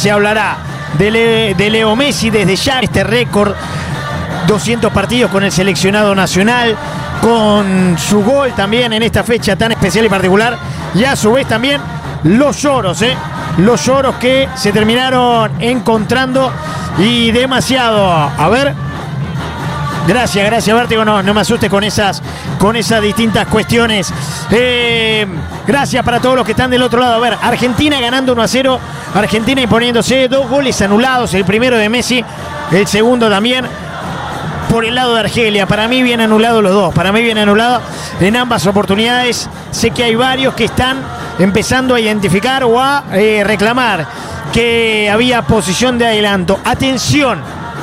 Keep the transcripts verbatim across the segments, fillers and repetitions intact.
Se hablará de, Le, de Leo Messi desde ya, este récord, doscientos partidos con el seleccionado nacional, con su gol también en esta fecha tan especial y particular, y a su vez también los lloros, ¿eh? los lloros que se terminaron encontrando y demasiado. A ver, gracias, gracias Vértigo, no, no me asustes con esas, con esas distintas cuestiones. Eh, gracias para todos los que están del otro lado. A ver, Argentina ganando uno a cero, Argentina imponiéndose, dos goles anulados, el primero de Messi, el segundo también por el lado de Argelia. Para mí bien anulados los dos, para mí bien anulados en ambas oportunidades. Sé que hay varios que están empezando a identificar o a eh, reclamar que había posición de adelanto. Atención,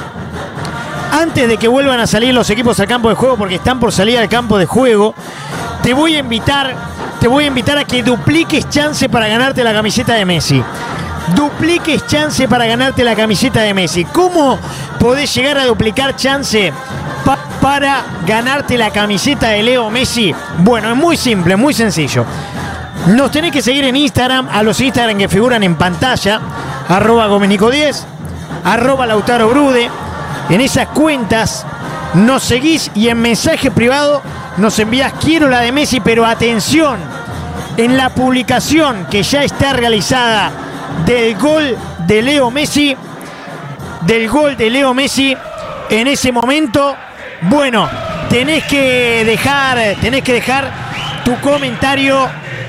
antes de que vuelvan a salir los equipos al campo de juego, porque están por salir al campo de juego, te voy a invitar, te voy a invitar a que dupliques chance para ganarte la camiseta de Messi. Dupliques chance para ganarte la camiseta de Messi. ¿Cómo podés llegar a duplicar chance pa- para ganarte la camiseta de Leo Messi? Bueno, es muy simple, muy sencillo. Nos tenés que seguir en Instagram, a los Instagram que figuran en pantalla, arroba Gomenico diez, arroba Lautaro Brude. En esas cuentas nos seguís y en mensaje privado nos envías quiero la de Messi, pero atención, en la publicación que ya está realizada del gol de Leo Messi, del gol de Leo Messi, en ese momento, bueno, tenés que dejar, tenés que dejar tu comentario,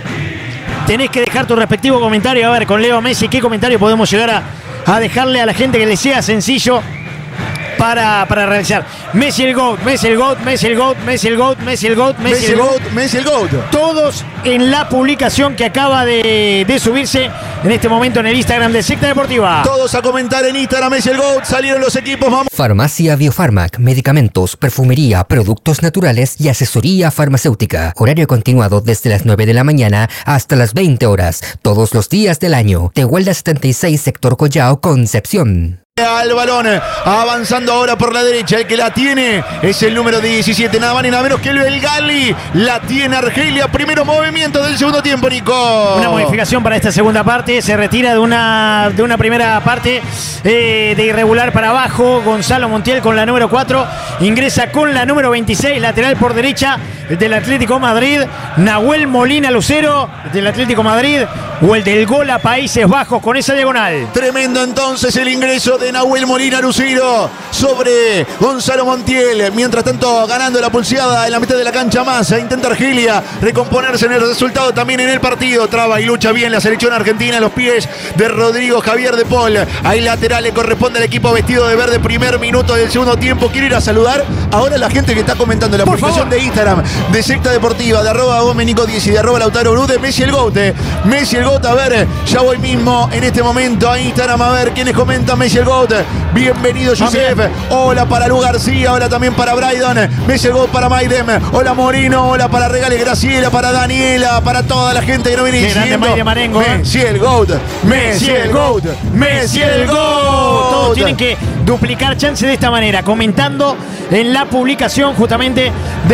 tenés que dejar tu respectivo comentario. A ver, con Leo Messi, ¿qué comentario podemos llegar a, a dejarle a la gente que le sea sencillo para, para realizar? Messi el GOAT, Messi el GOAT, Messi el GOAT, Messi el GOAT, Messi el GOAT, Messi el GOAT, Messi el GOAT. Todos en la publicación que acaba de, de subirse en este momento en el Instagram de Secta Deportiva. Todos a comentar en Instagram Messi el GOAT. Salieron los equipos, vamos. Farmacia Biofarmac, medicamentos, perfumería, productos naturales y asesoría farmacéutica. Horario continuado desde las nueve de la mañana hasta las veinte horas, todos los días del año. Tehuelda setenta y seis, sector Collao, Concepción. Al balón, avanzando ahora por la derecha, el que la tiene es el número diecisiete, nada más ni nada menos que el Belgali. La tiene Argelia, primero movimiento del segundo tiempo, Nico. Una modificación para esta segunda parte, se retira de una, de una primera parte eh, de irregular para abajo. Gonzalo Montiel con la número cuatro, ingresa con la número veintiséis, lateral por derecha del Atlético Madrid, Nahuel Molina Lucero del Atlético Madrid, o el del gol a Países Bajos con esa diagonal. Tremendo entonces el ingreso de Nahuel Molina Lucero sobre Gonzalo Montiel. Mientras tanto, ganando la pulseada en la mitad de la cancha más. Intenta Argelia recomponerse en el resultado, también en el partido. Traba y lucha bien la selección argentina a los pies de Rodrigo Javier de Paul. Ahí lateral le corresponde al equipo vestido de verde. Primer minuto del segundo tiempo. Quiero ir a saludar ahora a la gente que está comentando en la Por publicación favor. de Instagram de Secta Deportiva, de arroba Gomenico diez y de arroba Lautaro Brude. Messi el GOAT. Messi el GOAT. A ver, ya voy mismo en este momento a Instagram a ver quiénes comentan Messi el GOAT. Bienvenido Josef, hola para Lu García, hola también para Brydon, Messi el GOAT para Maidem, hola Morino, hola para Regales Graciela, para Daniela, para toda la gente que no viene diciendo Maide Marengo, ¿eh? Messi el GOAT, Messi el GOAT, Messi el GOAT. Todos tienen que duplicar chance de esta manera, comentando en la publicación justamente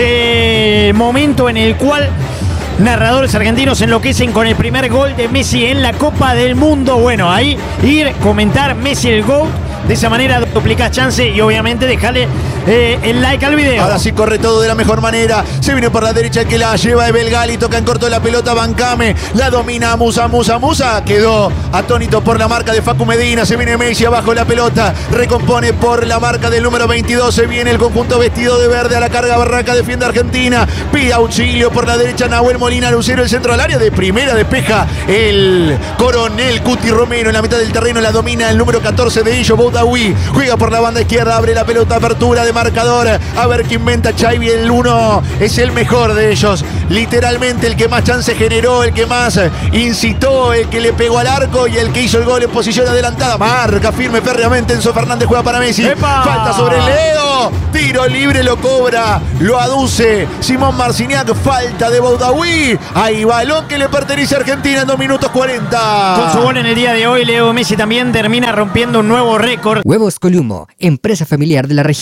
del momento en el cual narradores argentinos enloquecen con el primer gol de Messi en la Copa del Mundo. Bueno, ahí ir, comentar Messi el GOAT. De esa manera duplicás chance y obviamente dejarle eh, el like al video. Ahora sí corre todo de la mejor manera. Se viene por la derecha el que la lleva de Belgali. Toca en corto la pelota Bancame. La domina Musa, Musa, Musa. Quedó atónito por la marca de Facu Medina. Se viene Messi abajo la pelota. Recompone por la marca del número veintidós. Se viene el conjunto vestido de verde a la carga. Barraca defiende Argentina. Pide auxilio por la derecha Nahuel Molina Lucero. El centro al área de primera despeja el Coronel Cuti Romero. En la mitad del terreno la domina el número catorce de ellos, Boudaoui. Juega por la banda izquierda. Abre la pelota. Apertura de marcador. A ver qué inventa Chaibi. El uno es el mejor de ellos. Literalmente el que más chance generó. El que más incitó. El que le pegó al arco. Y el que hizo el gol en posición adelantada. Marca firme férreamente. Enzo Fernández juega para Messi. ¡Epa! Falta sobre Leo. Tiro libre lo cobra. Lo aduce Simón Marciniak. Falta de Boudaoui. Hay balón que le pertenece a Argentina en dos minutos cuarenta. Con su gol en el día de hoy, Leo Messi también termina rompiendo un nuevo récord. Huevos Columo, empresa familiar de la región con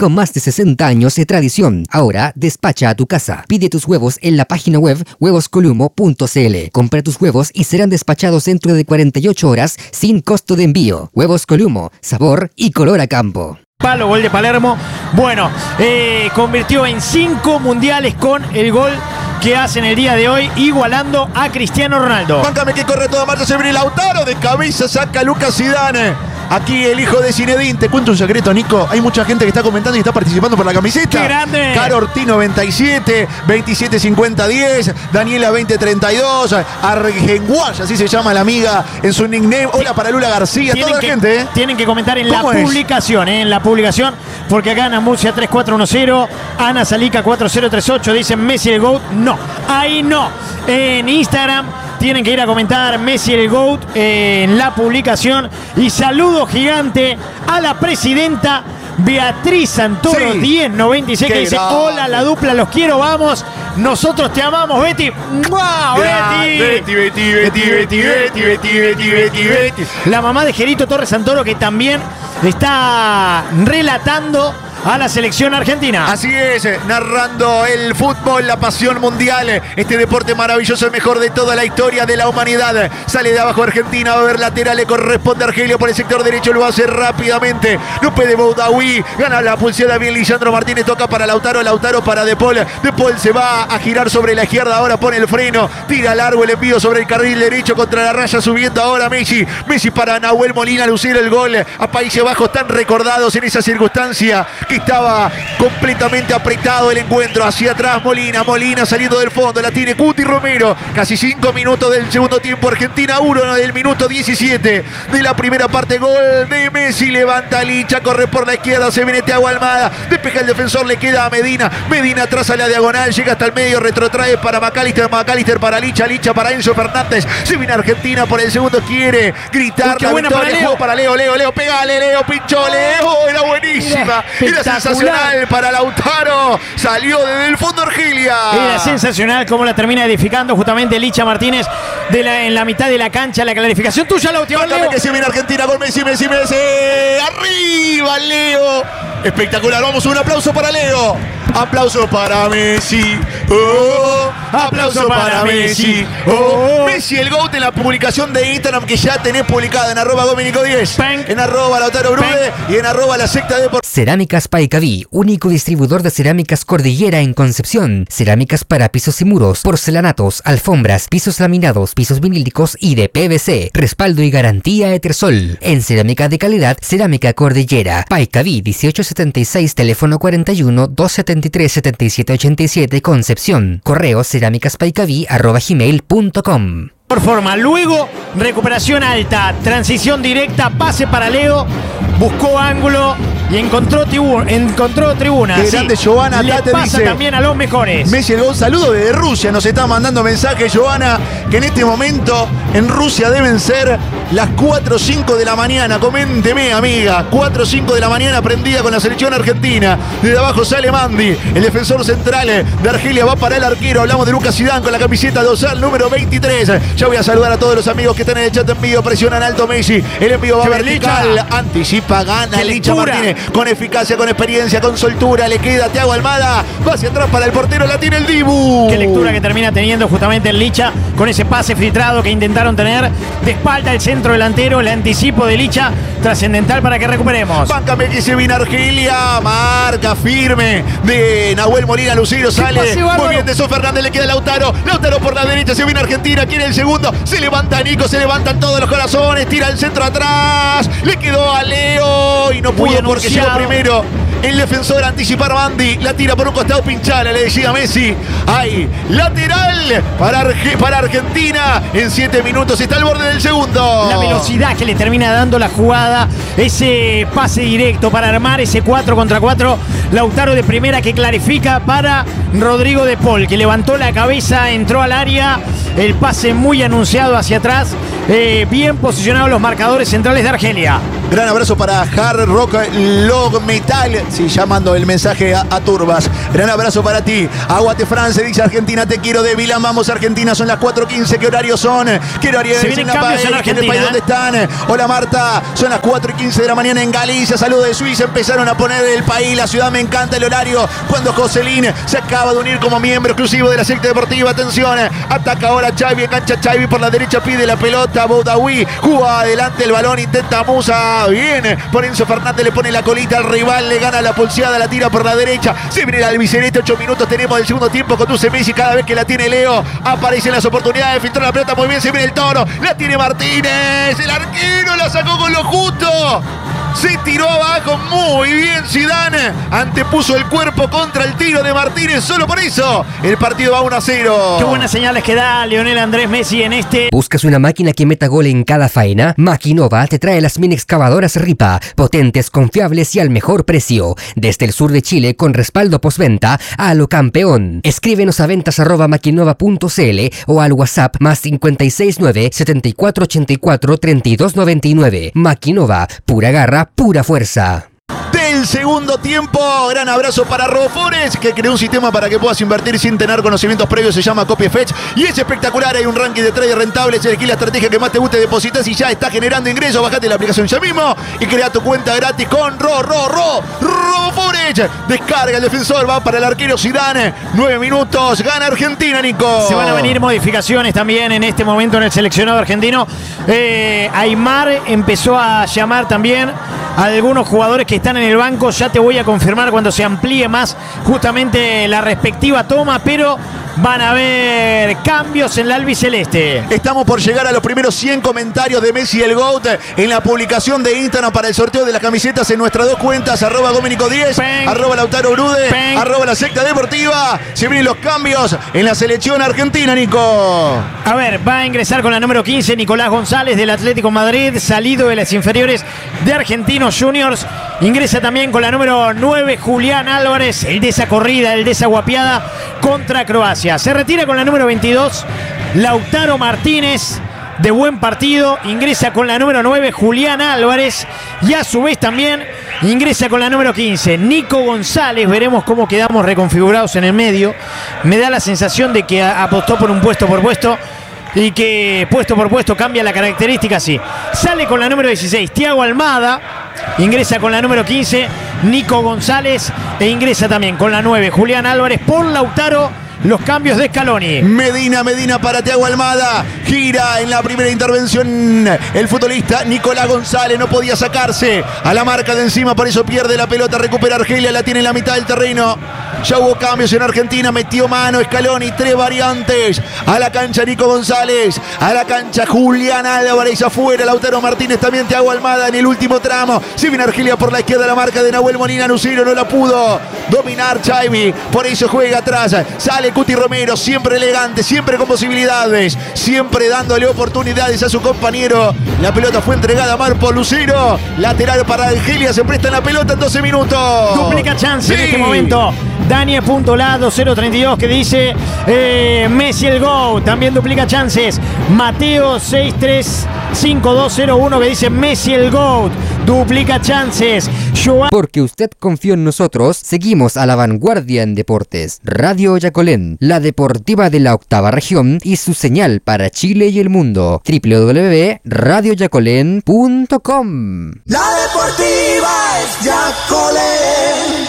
con más de sesenta años de tradición. Ahora despacha a tu casa. Pide tus huevos en la página web huevos columo punto c l. Compra tus huevos y serán despachados dentro de cuarenta y ocho horas sin costo de envío. Huevos Columo, sabor y color a campo. Palo, gol de Palermo. Bueno, eh, convirtió en cinco mundiales con el gol que hace en el día de hoy, igualando a Cristiano Ronaldo. Báncame que corre toda marcha, se viene Lautaro, de cabeza saca Lucas Zidane. Aquí el hijo de Zinedine. Te cuento un secreto, Nico. Hay mucha gente que está comentando y está participando por la camiseta. ¡Qué grande! Caro Ortiz noventa y siete, veintisiete cincuenta diez, Daniela veinte treinta y dos, Argenguay, así se llama la amiga en su nickname. Hola para Lula García, toda la que, gente. ¿eh? Tienen que comentar en la ¿Cómo es? publicación, eh, en la publicación, porque acá Ana Murcia tres cuatro uno cero, Ana Salica cuatro cero tres ocho, dicen Messi el GOAT. No, ahí no. En Instagram tienen que ir a comentar Messi el GOAT eh, en la publicación. Y saludo gigante a la presidenta Beatriz Santoro, sí. diez noventa y seis, que dice: grande. Hola, la dupla, los quiero, vamos. Nosotros te amamos, Betty. ¡Wow, Betty! Betty, Betty, Betty, Betty, Betty, Betty, Betty, Betty, Betty. La mamá de Gerito Torres Santoro, que también está relatando a la selección argentina. Así es, narrando el fútbol, la pasión mundial, este deporte maravilloso, el mejor de toda la historia de la humanidad. Sale de abajo Argentina, va a ver lateral, le corresponde a Argelio por el sector derecho, lo hace rápidamente. Lupe de Boudaoui, gana la pulseada bien Lisandro Martínez, toca para Lautaro, Lautaro para De Paul. De Paul se va a girar sobre la izquierda, ahora pone el freno, tira largo el envío sobre el carril derecho contra la raya, subiendo ahora Messi. Messi para Nahuel Molina, lucir el gol a Países Bajos, tan recordados en esa circunstancia. Estaba completamente apretado el encuentro. Hacia atrás Molina, Molina saliendo del fondo, la tiene Cuti Romero. Casi cinco minutos del segundo tiempo. Argentina uno del minuto diecisiete de la primera parte. Gol de Messi, levanta Licha, corre por la izquierda, se viene Thiago Almada, despeja el defensor, le queda a Medina. Medina atrás a la diagonal, llega hasta el medio, retrotrae para McAllister, McAllister para Licha, Licha para Enzo Fernández. Se viene Argentina por el segundo, quiere gritar la victoria. Para Leo. para Leo, Leo, Leo, pegale, Leo, pinchó, Leo, era buenísima. Era sensacional para Lautaro. Salió desde el fondo Argelia. Era sensacional cómo la termina edificando justamente Licha Martínez de la, en la mitad de la cancha. La clarificación tuya, la última. Que se viene Argentina con Messi, Messi, Messi. Arriba, Leo. Espectacular. Vamos, un aplauso para Leo. Aplauso para Messi. Oh, aplauso para Messi. Oh, Messi el GOAT en la publicación de Instagram que ya tenés publicada en arroba Dominico diez, en arroba Lautaro Brude y en arroba la secta de por... Cerámicas Paicaví, único distribuidor de cerámicas Cordillera en Concepción. Cerámicas para pisos y muros, porcelanatos, alfombras, pisos laminados, pisos vinílicos y de P V C. Respaldo y garantía Etersol. En cerámica de calidad, Cerámica Cordillera. Paicaví dieciocho setenta y seis, teléfono cuarenta y uno, doscientos setenta y tres, setenta y siete ochenta y siete, Concepción. Correo cerámicaspaicaví arroba gmail punto com. Por forma, luego recuperación alta, transición directa, pase para Leo, buscó ángulo y encontró, tribu encontró tribuna. Qué grande, sí. Joana, le te pasa dice, también a los mejores. Messi el gol, saludo desde Rusia, nos está mandando mensaje Joana, que en este momento en Rusia deben ser las cuatro o cinco de la mañana. Coménteme, amiga, cuatro o cinco de la mañana prendida con la selección argentina. Desde abajo sale Mandi, el defensor central de Argelia va para el arquero. Hablamos de Lucas Zidane con la camiseta dorsal número veintitrés. Ya voy a saludar a todos los amigos que están en el chat en vivo. Presionan alto Messi, el envío va vertical, anticipa, gana Licha Martínez con eficacia, con experiencia, con soltura. Le queda Thiago Almada, va hacia atrás para el portero, la tiene el Dibu. Qué lectura que termina teniendo justamente el Licha con ese pase filtrado que intentaron tener de espalda el centro delantero. El anticipo de Licha, trascendental para que recuperemos. Báncame que se viene Argelia, marca firme de Nahuel Molina. Lucero sale muy bien de So Fernández, le queda Lautaro, Lautaro por la derecha, se viene Argentina, quiere el segundo, se levanta Nico, se levantan todos los corazones, tira el centro atrás, le quedó a Leo y no pudo porque llegó primero el defensor a anticipar. Mandi la tira por un costado, pinchada, le decía Messi. Hay lateral para, Arge para Argentina. En siete minutos está al borde del segundo. La velocidad que le termina dando la jugada, ese pase directo para armar ese cuatro contra cuatro. Lautaro de primera que clarifica para Rodrigo de Paul, que levantó la cabeza, entró al área. El pase muy anunciado hacia atrás eh, bien posicionados los marcadores centrales de Argelia. Gran abrazo para Hard Rock Log Metal. Sí, llamando el mensaje a, a Turbas. Gran abrazo para ti. Aguate France, dice Argentina, te quiero de Vilán. Vamos Argentina, son las cuatro quince. ¿Qué horarios son? ¿Qué horarios Se vienen en cambios país, en Argentina? ¿En el país dónde están? Hola Marta, son las cuatro y quince de la mañana en Galicia. Saludos de Suiza. Empezaron a poner el país, la ciudad. Me encanta el horario. Cuando Joselín se acaba de unir como miembro exclusivo de la secta deportiva. Atención, ataca ahora Xavi, engancha Xavi por la derecha, pide la pelota. Boudaoui juega adelante el balón, intenta Musa. Bien, por Enzo Fernández le pone la colita al rival, le gana la pulseada, la tira por la derecha. Se viene el albiceleste, ocho minutos tenemos del segundo tiempo. Conduce Messi, cada vez que la tiene Leo aparecen las oportunidades. Filtró la pelota muy bien, se viene el Toro, la tiene Martínez, el arquero la sacó con lo justo. Se tiró abajo muy bien Zidane. Antepuso el cuerpo contra el tiro de Martínez. Solo por eso el partido va uno a cero. Qué buenas señales que da Lionel Andrés Messi en este. ¿Buscas una máquina que meta gol en cada faena? Maquinova te trae las mini excavadoras Ripa. Potentes, confiables y al mejor precio. Desde el sur de Chile con respaldo postventa a lo campeón. Escríbenos a ventas arroba maquinova punto cl o al WhatsApp más cinco seis nueve, siete cuatro ocho cuatro, tres dos nueve nueve. Maquinova, pura garra, pura fuerza. Del segundo tiempo, gran abrazo para Robofores, que creó un sistema para que puedas invertir sin tener conocimientos previos. Se llama CopyFetch y es espectacular. Hay un ranking de trades rentables. Elegí la estrategia que más te guste, depositas y ya está generando ingresos. Bájate la aplicación ya mismo y crea tu cuenta gratis con Ro, Ro, Ro, Robofores. Descarga el defensor, va para el arquero Zidane. Nueve minutos, gana Argentina, Nico. Se van a venir modificaciones también en este momento en el seleccionado argentino. Eh, Aymar empezó a llamar también a algunos jugadores que están en el banco. Ya te voy a confirmar cuando se amplíe más justamente la respectiva toma, pero van a haber cambios en la albiceleste. Estamos por llegar a los primeros cien comentarios de Messi el GOAT en la publicación de Instagram para el sorteo de las camisetas en nuestras dos cuentas, arroba Dominico diez, Pen. arroba Lautaro Grude, Pen. arroba la secta deportiva. Se vienen los cambios en la selección argentina, Nico. A ver, va a ingresar con la número quince Nicolás González del Atlético Madrid, salido de las inferiores de Argentinos Juniors. Ingresa también con la número nueve Julián Álvarez, el de esa corrida, el de esa guapiada contra Croacia. Se retira con la número veintidós Lautaro Martínez, de buen partido. Ingresa con la número nueve Julián Álvarez y a su vez también ingresa con la número quince Nico González. Veremos cómo quedamos reconfigurados en el medio. Me da la sensación de que apostó por un puesto por puesto y que puesto por puesto cambia la característica así. Sale con la número dieciséis Thiago Almada, ingresa con la número quince Nico González e ingresa también con la nueve Julián Álvarez. Por Lautaro, los cambios de Scaloni. Medina, Medina para Thiago Almada. Gira en la primera intervención el futbolista Nicolás González. No podía sacarse a la marca de encima, por eso pierde la pelota. Recupera Argelia, la tiene en la mitad del terreno. Ya hubo cambios en Argentina. Metió mano Scaloni, tres variantes. A la cancha Nico González. A la cancha Julián Álvarez. Afuera Lautaro Martínez, también Thiago Almada en el último tramo. Se viene Argelia por la izquierda, la marca de Nahuel Molina. Nucero no la pudo dominar Xavi, por eso juega atrás. Sale Cuti Romero, siempre elegante, siempre con posibilidades, siempre dándole oportunidades a su compañero. La pelota fue entregada mal por Lucero. Lateral para Argelia, se presta la pelota en doce minutos. Duplica chance Sí. en este momento. Daniel.lado cero treinta y dos que dice eh, Messi el Go. También duplica chances. Mateo seis tres cinco dos cero uno que dice Messi el Go. Duplica chances. Joan Porque usted confió en nosotros, seguimos a la vanguardia en deportes. Radio Yacolén, la deportiva de la octava región y su señal para Chile y el mundo. doble u doble u doble u punto radio yacolén punto com. La deportiva es Yacolén.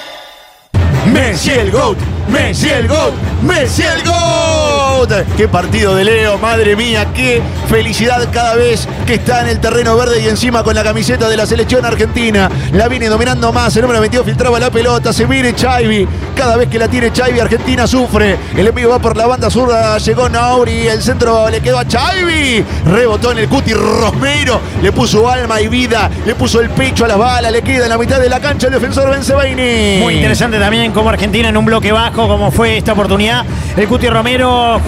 Messi el GOAT, Messi el GOAT, Messi el GOAT. Qué partido de Leo, madre mía, qué felicidad cada vez que está en el terreno verde y encima con la camiseta de la selección argentina. La viene dominando más, el número veintidós filtraba la pelota, se viene Xavi. Cada vez que la tiene Xavi, Argentina sufre. El envío va por la banda zurda, llegó Nauri, el centro le quedó a Xavi. Rebotó en el Cuti Romero, le puso alma y vida, le puso el pecho a las balas, le queda en la mitad de la cancha el defensor Benzebaini. Muy interesante también como Argentina en un bloque bajo, como fue esta oportunidad. El Cuti Romero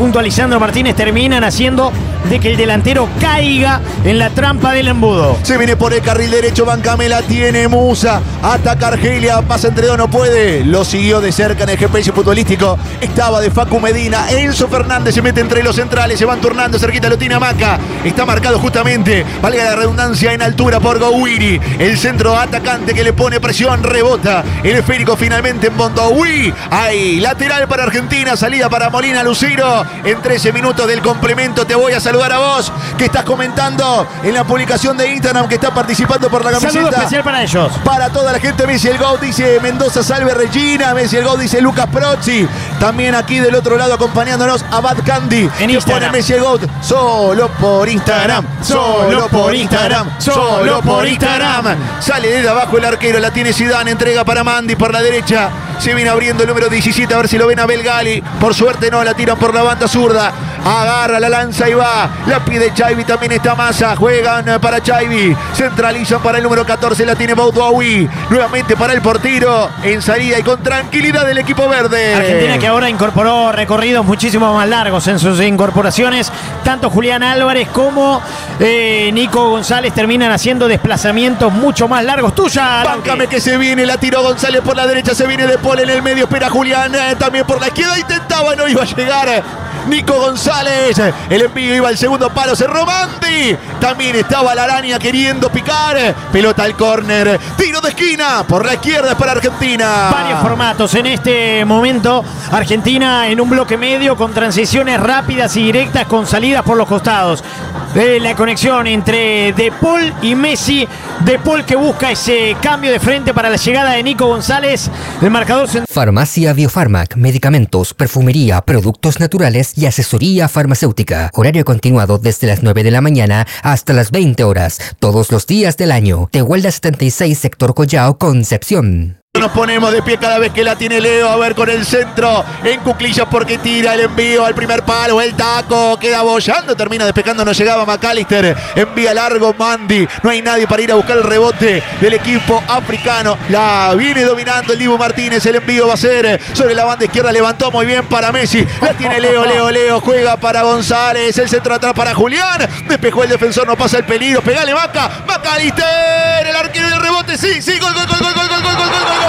junto a Lisandro Martínez terminan haciendo de que el delantero caiga en la trampa del embudo. Se viene por el carril derecho, Bancame la tiene Musa, ataca Argelia, pasa entre dos, no puede, lo siguió de cerca en el G P S futbolístico, estaba de Facu Medina, Enzo Fernández se mete entre los centrales, se van turnando, cerquita lo tiene Amaca, está marcado justamente, valga la redundancia, en altura por Gouiri, el centro atacante que le pone presión, rebota, el esférico finalmente en Mondowi, ahí, lateral para Argentina, salida para Molina Lucero, en trece minutos del complemento. Te voy a saludar a vos, que estás comentando en la publicación de Instagram, que está participando por la camiseta. Saludo especial para ellos. Para toda la gente, Messi el Gol dice Mendoza Salve Regina, Messi el Gol dice Lucas Prozzi, también aquí del otro lado acompañándonos Abad Candy, en que Instagram. pone Messi el Gol, solo por Instagram, solo por Instagram, solo por Instagram. Sale desde abajo el arquero, la tiene Zidane, entrega para Mandi por la derecha, se viene abriendo el número diecisiete, a ver si lo ven a Belgali, por suerte no, la tiran por la banda zurda, agarra la lanza y va, la pide Chaibi, también está Massa, juegan para Chaibi, centralizan para el número catorce, la tiene Baudouaoui, nuevamente para el portero, en salida y con tranquilidad del equipo verde. Argentina que ahora incorporó recorridos muchísimo más largos en sus incorporaciones, tanto Julián Álvarez como eh, Nico González terminan haciendo desplazamientos mucho más largos. Tuya, Báncame que se viene, la tiró González por la derecha, se viene De Paul en el medio, espera Julián, eh, también por la izquierda, intentaba, no iba a llegar Nico González, el envío iba al segundo palo, cerró Mandi, también estaba la araña queriendo picar, pelota al córner, tiro de esquina, por la izquierda es para Argentina. Varios formatos en este momento, Argentina en un bloque medio con transiciones rápidas y directas con salidas por los costados. Eh, la conexión entre De Paul y Messi, De Paul que busca ese cambio de frente para la llegada de Nico González, el marcador central. Farmacia Biofarmac, medicamentos, perfumería, productos naturales y asesoría farmacéutica. Horario continuado desde las nueve de la mañana hasta las veinte horas, todos los días del año. Tehuelda setenta y seis, sector Collao, Concepción. Nos ponemos de pie cada vez que la tiene Leo, a ver con el centro, en cuclillas porque tira el envío al primer palo, el taco, queda bollando, termina despejando, no llegaba McAllister, envía largo Mandi, no hay nadie para ir a buscar el rebote del equipo africano, la viene dominando el Dibu Martínez, el envío va a ser sobre la banda izquierda, levantó muy bien para Messi, la tiene Leo, Leo, Leo, juega para González, el centro atrás para Julián, despejó el defensor, no pasa el peligro, pegale Maca, McAllister, el arquero del rebote, sí, sí, gol, gol, gol, gol, gol, gol, gol, gol, gol, gol.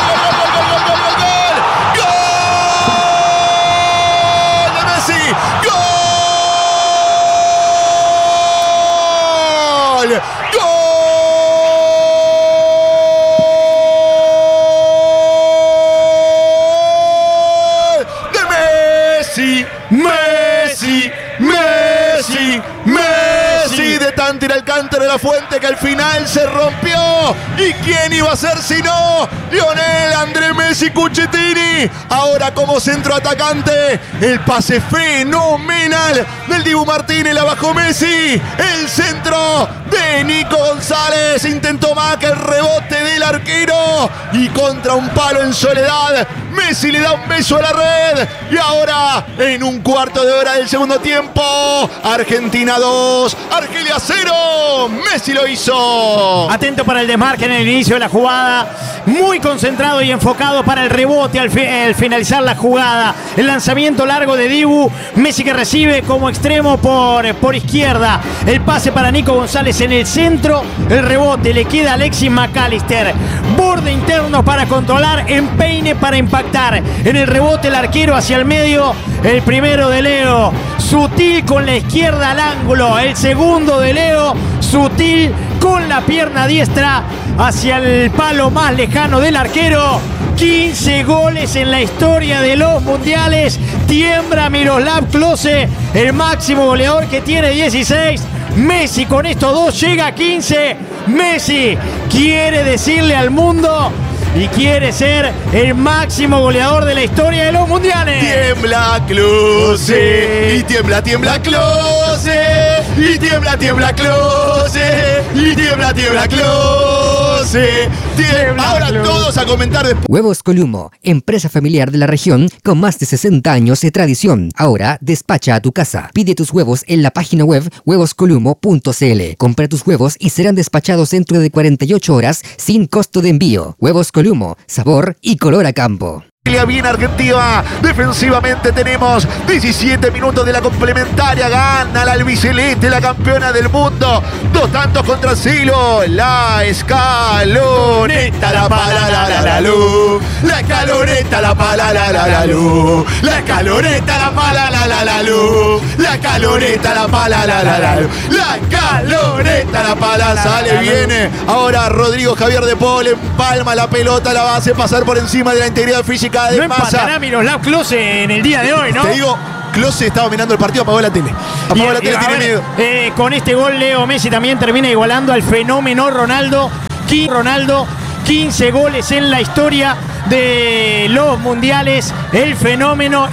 Messi, Messi, Messi, Messi, de tanto ir al cántaro de la fuente que al final se rompió. ¿Y quién iba a ser si no? Lionel Andrés Messi Cucchettini. Ahora como centro atacante, el pase fenomenal del Dibu Martínez, la bajó Messi. El centro de Nico González, intentó más que el rebote del arquero y contra un palo en soledad. Messi le da un beso a la red y ahora en un cuarto de hora del segundo tiempo, Argentina dos, Argelia cero. Messi lo hizo. Atento para el desmarque en el inicio de la jugada, muy concentrado y enfocado para el rebote al, fi al finalizar la jugada. El lanzamiento largo de Dibu, Messi que recibe como extremo por, por izquierda. El pase para Nico González en el centro, el rebote le queda a Alexis McAllister. Borde interno para controlar, empeine para impactar. En el rebote el arquero hacia el medio, el primero de Leo, sutil con la izquierda al ángulo, el segundo de Leo, sutil con la pierna diestra hacia el palo más lejano del arquero. quince goles en la historia de los mundiales. Tiembla Miroslav Klose, el máximo goleador que tiene dieciséis. Messi con estos dos llega a quince. Messi quiere decirle al mundo y quiere ser el máximo goleador de la historia de los mundiales. Tiembla Klose, y tiembla, tiembla Klose, y tiembla, tiembla Klose, y tiembla, tiembla Klose. Tiembla. Ahora Klose. Todos a comentar después. Huevos Columo, empresa familiar de la región con más de sesenta años de tradición. Ahora despacha a tu casa. Pide tus huevos en la página web huevos columo punto c l. Compra tus huevos y serán despachados dentro de cuarenta y ocho horas sin costo de envío. Huevos Columo, sabor y color a campo. Bien Argentina, defensivamente tenemos diecisiete minutos de la complementaria, gana la albiceleste, la campeona del mundo, dos tantos contra Silo, la escaloneta, la pala, la la la luz, la escaloneta, la pala, la la la luz, la escaloneta, la pala, la la la luz, la escaloneta, la pala, la la la luz, la escaloneta, la pala, sale, viene, ahora Rodrigo Javier de Paul empalma la pelota, la hace pasar por encima de la integridad física de No Massa. empatará Miroslav Klose en el día de hoy, ¿no? Te digo, Klose estaba mirando el partido, apagó la tele. Apagó Y, la tele, y, tiene ver, miedo. eh, con este gol Leo Messi también termina igualando al fenómeno Ronaldo. Ronaldo, quince goles en la historia de los mundiales. El fenómeno